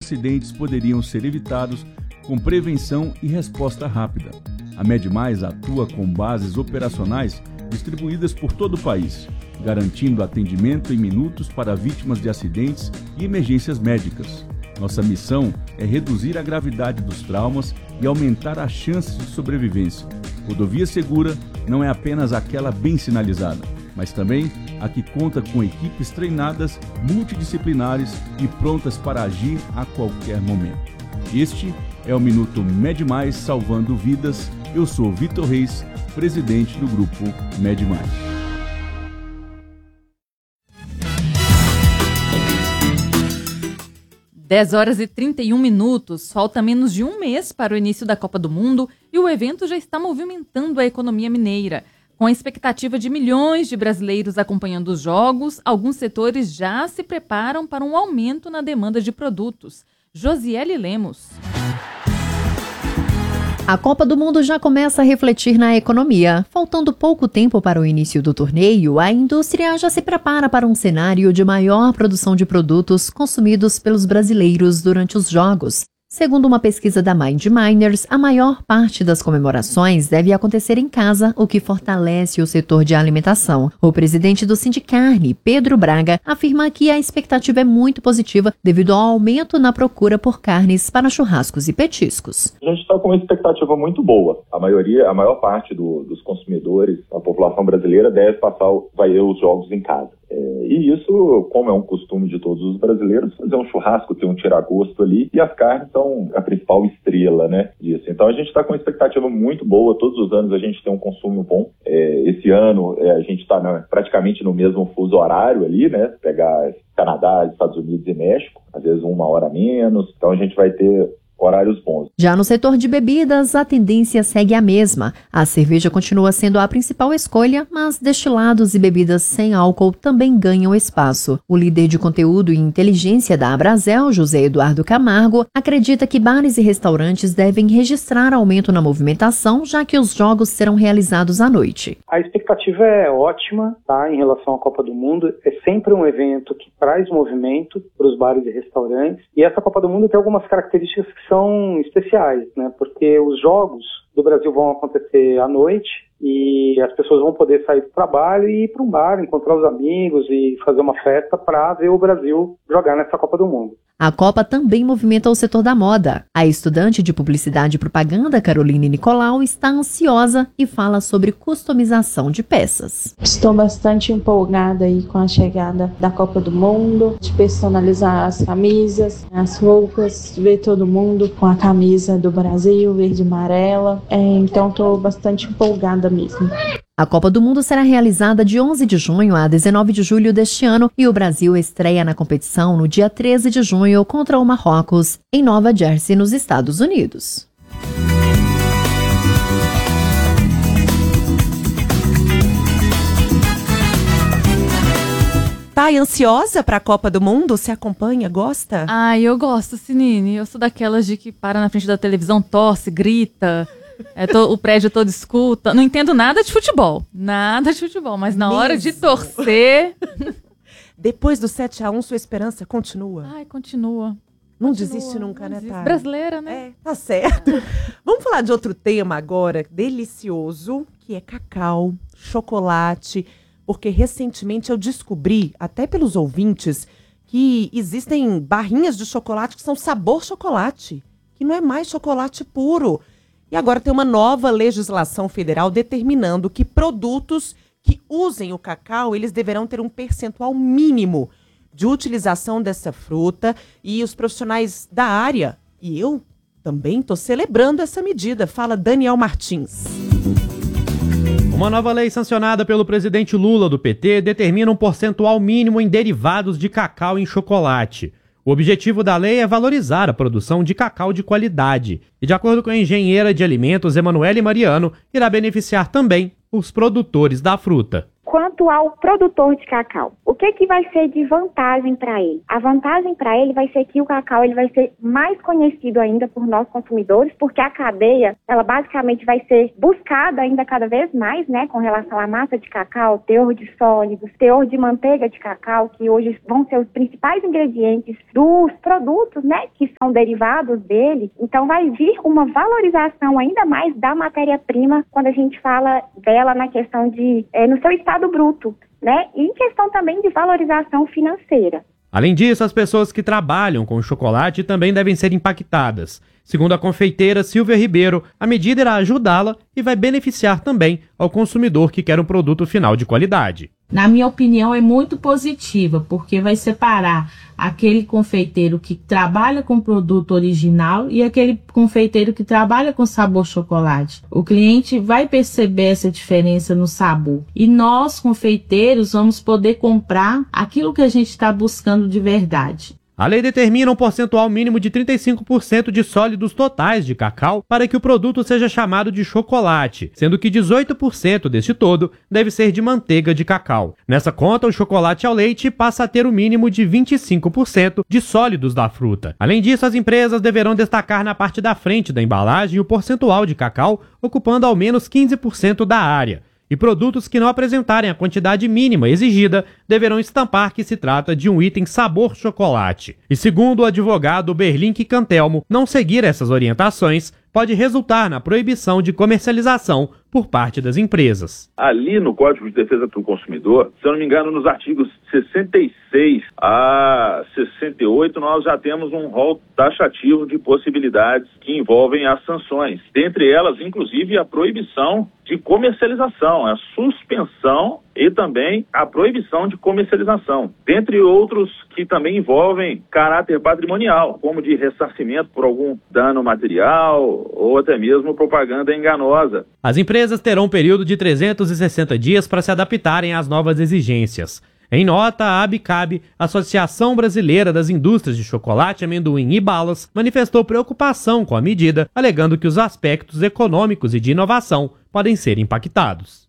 acidentes poderiam ser evitados com prevenção e resposta rápida. A MedMais atua com bases operacionais distribuídas por todo o país, garantindo atendimento em minutos para vítimas de acidentes e emergências médicas. Nossa missão é reduzir a gravidade dos traumas e aumentar as chances de sobrevivência. Rodovia Segura não é apenas aquela bem sinalizada, mas também a que conta com equipes treinadas, multidisciplinares e prontas para agir a qualquer momento. Este é o Minuto MedMais Salvando Vidas. Eu sou Vitor Reis, presidente do grupo MedMais. Dez horas e 31 minutos, falta menos de um mês para o início da Copa do Mundo e o evento já está movimentando a economia mineira. Com a expectativa de milhões de brasileiros acompanhando os jogos, alguns setores já se preparam para um aumento na demanda de produtos. Josiele Lemos. A Copa do Mundo já começa a refletir na economia. Faltando pouco tempo para o início do torneio, a indústria já se prepara para um cenário de maior produção de produtos consumidos pelos brasileiros durante os jogos. Segundo uma pesquisa da Mind Miners, a maior parte das comemorações deve acontecer em casa, o que fortalece o setor de alimentação. O presidente do Sindicarne, Pedro Braga, afirma que a expectativa é muito positiva devido ao aumento na procura por carnes para churrascos e petiscos. A gente está com uma expectativa muito boa. A maior parte dos consumidores, a população brasileira, deve vai ver os jogos em casa. E isso, como é um costume de todos os brasileiros, fazer um churrasco, ter um tiragosto ali, e as carnes são a principal estrela, né, disso. Então a gente está com uma expectativa muito boa, todos os anos a gente tem um consumo bom. Esse ano a gente está praticamente no mesmo fuso horário ali, né, se pegar Canadá, Estados Unidos e México, às vezes 1 hora a menos, então a gente vai ter horários bons. Já no setor de bebidas, a tendência segue a mesma. A cerveja continua sendo a principal escolha, mas destilados e bebidas sem álcool também ganham espaço. O líder de conteúdo e inteligência da Abrazel, José Eduardo Camargo, acredita que bares e restaurantes devem registrar aumento na movimentação, já que os jogos serão realizados à noite. A expectativa é ótima, tá, em relação à Copa do Mundo. É sempre um evento que traz movimento para os bares e restaurantes. E essa Copa do Mundo tem algumas características que são especiais, né? Porque os jogos do Brasil vão acontecer à noite e as pessoas vão poder sair do trabalho e ir para um bar, encontrar os amigos e fazer uma festa para ver o Brasil jogar nessa Copa do Mundo. A Copa também movimenta o setor da moda. A estudante de Publicidade e Propaganda, Caroline Nicolau, está ansiosa e fala sobre customização de peças. Estou bastante empolgada aí com a chegada da Copa do Mundo, de personalizar as camisas, as roupas, ver todo mundo com a camisa do Brasil, verde e amarela. Então estou bastante empolgada mesmo. A Copa do Mundo será realizada de 11 de junho a 19 de julho deste ano e o Brasil estreia na competição no dia 13 de junho contra o Marrocos, em Nova Jersey, nos Estados Unidos. Tá ansiosa para a Copa do Mundo? Você acompanha? Gosta? Eu gosto, Sinine. Eu sou daquelas de que para na frente da televisão, torce, grita... o prédio todo escuta. Não entendo nada de futebol, mas na hora de torcer... Depois do 7-1, sua esperança continua? Continua. Não desiste nunca, né, Tara? Brasileira, né? Tá certo. Vamos falar de outro tema agora, delicioso, que é cacau, chocolate, porque recentemente eu descobri, até pelos ouvintes, que existem barrinhas de chocolate que são sabor chocolate, que não é mais chocolate puro. E agora tem uma nova legislação federal determinando que produtos que usem o cacau, eles deverão ter um percentual mínimo de utilização dessa fruta. E os profissionais da área, e eu também estou celebrando essa medida, fala Daniel Martins. Uma nova lei sancionada pelo presidente Lula do PT determina um percentual mínimo em derivados de cacau em chocolate. O objetivo da lei é valorizar a produção de cacau de qualidade e, de acordo com a engenheira de alimentos Emanuele Mariano, irá beneficiar também os produtores da fruta. quanto ao produtor de cacau. O que vai ser de vantagem para ele? A vantagem para ele vai ser que o cacau ele vai ser mais conhecido ainda por nós consumidores, porque a cadeia, ela basicamente vai ser buscada ainda cada vez mais, né, com relação à massa de cacau, teor de sólidos, teor de manteiga de cacau, que hoje vão ser os principais ingredientes dos produtos, né, que são derivados dele. Então vai vir uma valorização ainda mais da matéria-prima quando a gente fala dela na questão de, no seu estado bruto, né, e em questão também de valorização financeira. Além disso, as pessoas que trabalham com chocolate também devem ser impactadas. Segundo a confeiteira Silvia Ribeiro, a medida irá ajudá-la e vai beneficiar também ao consumidor que quer um produto final de qualidade. Na minha opinião, é muito positiva, porque vai separar aquele confeiteiro que trabalha com produto original e aquele confeiteiro que trabalha com sabor chocolate. O cliente vai perceber essa diferença no sabor. E nós, confeiteiros, vamos poder comprar aquilo que a gente está buscando de verdade. A lei determina um percentual mínimo de 35% de sólidos totais de cacau para que o produto seja chamado de chocolate, sendo que 18% deste todo deve ser de manteiga de cacau. Nessa conta, o chocolate ao leite passa a ter o mínimo de 25% de sólidos da fruta. Além disso, as empresas deverão destacar na parte da frente da embalagem o percentual de cacau, ocupando ao menos 15% da área. E produtos que não apresentarem a quantidade mínima exigida deverão estampar que se trata de um item sabor chocolate. E segundo o advogado Berlink Cantelmo, não seguir essas orientações pode resultar na proibição de comercialização por parte das empresas. Ali no Código de Defesa do Consumidor, se eu não me engano, nos artigos 66 a 68, nós já temos um rol taxativo de possibilidades que envolvem as sanções. Dentre elas, inclusive, a proibição de comercialização, a suspensão e também a proibição de comercialização. Dentre outros que também envolvem caráter patrimonial, como de ressarcimento por algum dano material ou até mesmo propaganda enganosa. As empresas terão um período de 360 dias para se adaptarem às novas exigências. Em nota, a ABICAB, Associação Brasileira das Indústrias de Chocolate, Amendoim e Balas, manifestou preocupação com a medida, alegando que os aspectos econômicos e de inovação podem ser impactados.